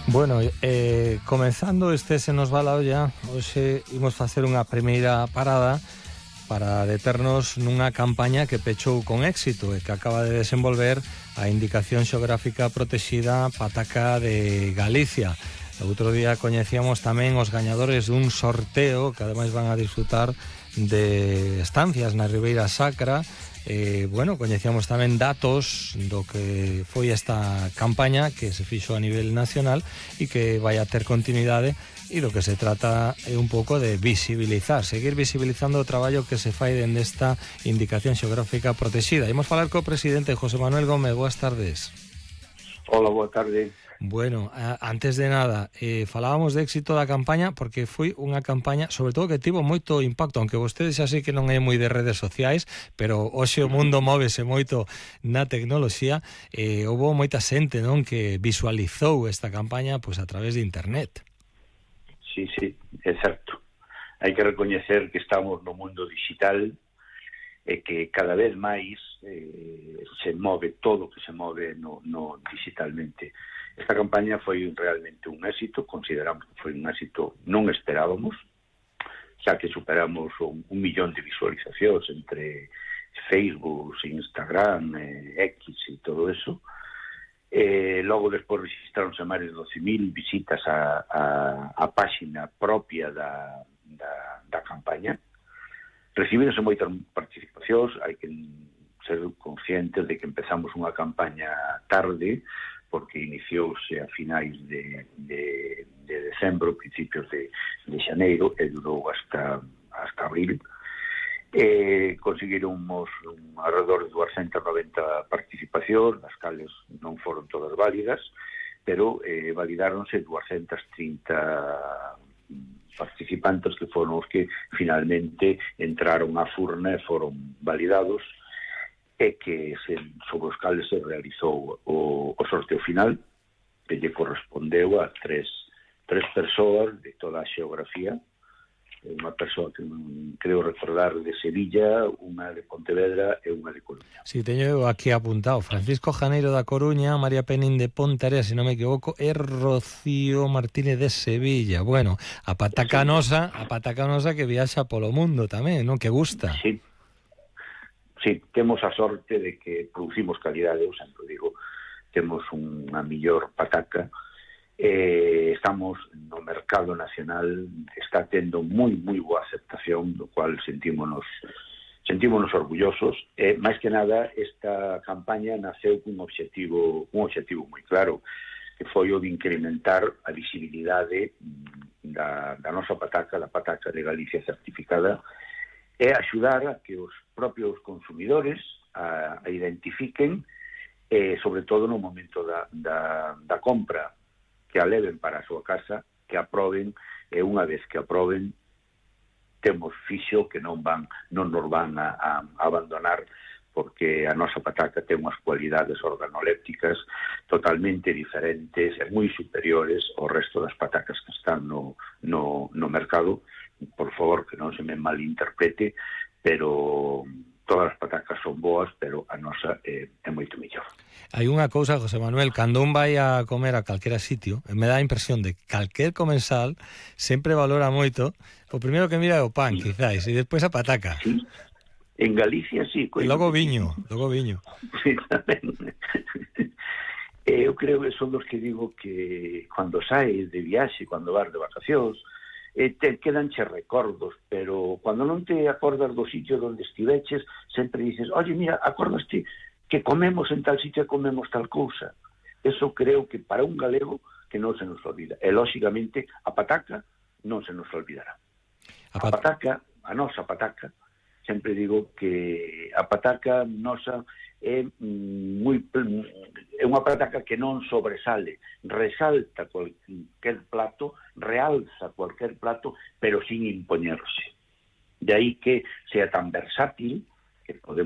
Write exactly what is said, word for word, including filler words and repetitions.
Bueno, eh, comenzando este Se nos va la olla, hoxe imos facer unha primeira parada para deternos nunha campaña que pechou con éxito e que acaba de desenvolver a Indicación Xeográfica Protexida Pataca de Galicia. O outro día coñecíamos tamén os gañadores dun sorteo que ademais van a disfrutar de estancias na Ribeira Sacra. Eh, bueno, coñecíamos tamén datos do que foi esta campaña que se fixo a nivel nacional e que vai a ter continuidade, e do que se trata é un pouco de visibilizar, seguir visibilizando o traballo que se fai dende esta Indicación Xeográfica Protexida. Imos falar co presidente José Manuel Gómez. Boas tardes. Hola, boa tarde. Bueno, antes de nada, eh, falábamos de éxito da campaña porque foi unha campaña, sobre todo, que tivo moito impacto, aunque vostedes xa sei que non é moi de redes sociais, pero hoxe o mundo móvese moito na tecnoloxía. Eh, houve moita xente, non, que visualizou esta campaña pois a través de internet. Sí, sí, é certo. Hai que recoñecer que estamos no mundo digital e que cada vez máis eh, se move todo o que se move no, no digitalmente. Esta campaña foi realmente un éxito, consideramos que foi un éxito non esperábamos, xa que superamos un, un millón de visualizacións entre Facebook, Instagram, eh, X e todo eso. Eh, logo despois registraronse máis de doce mil visitas a, a, a páxina propia da, da, da campaña. Recibironse moitas participacións, hai que ser conscientes de que empezamos unha campaña tarde, porque iniciouse a finais de, de, de decembro, principios de, de xaneiro, e durou hasta, hasta abril. Eh, conseguiramos un, alrededor de duascentas e noventa participacións, das cales non foron todas válidas, pero eh, validáronse duascentas e trinta participantes que foron os que finalmente entraron á furna e foron validados, e que se, sobre os cales se realizou o, o sorteo final, que lle correspondeu a tres, tres persoas de toda a xeografía, unha persoa que creo recordar de Sevilla, unha de Pontevedra e unha de Coruña. Si, sí, teño aquí apuntado Francisco Janeiro da Coruña, María Penín de Pontearea, se non me equivoco, e Rocío Martínez de Sevilla. Bueno, a pataca nosa, a pataca nosa que viaxa polo mundo tamén, non? Que gusta. Sí. Sí, temos a sorte de que producimos calidade, eu sempre digo, temos unha millor pataca, eh, estamos no mercado nacional, está tendo moi, moi boa aceptación, do cual sentímonos, sentímonos orgullosos, e, máis que nada, esta campaña naceu cun objetivo, un objetivo moi claro, que foi o de incrementar a visibilidade da, da nosa pataca, da pataca de Galicia certificada, e axudar a que os propios consumidores a, a identifiquen, eh, sobre todo no momento da, da, da compra, que a leven para a súa casa, que aproben, e unha vez que aproben, temos fixo que non van non nos van a, a abandonar, porque a nosa pataca ten unhas cualidades organolépticas totalmente diferentes e moi superiores ao resto das patacas que están no, no, no mercado. Por favor, que non se me malinterprete, pero todas as patacas son boas, pero a nosa é, é moito mellor. Hai unha cousa, José Manuel, cando un vai a comer a calquera sitio, me dá a impresión de que calquer comensal sempre valora moito, o primeiro que mira é o pan, sí, quizáis, e despois a pataca. Sí, en Galicia sí. E logo viño, logo viño. Sí, tamén. Eu creo que son dos que digo que cando saes de viaxe, cando vas de vacacións, eh, te quedanche recordos, pero cando non te acordas do sitio onde estiveches, sempre dices, oye, mira, acordaste que comemos en tal sitio e comemos tal cousa. Eso creo que para un galego que non se nos olvida. E, lóxicamente, a pataca non se nos olvidará. A, pat... a pataca, a nosa pataca, sempre digo que a pataca nosa é moi é unha pataca que non sobresale, resalta cualquier plato, realza cualquier plato, pero sin impoñerse. De aí que sea tan versátil, que podemos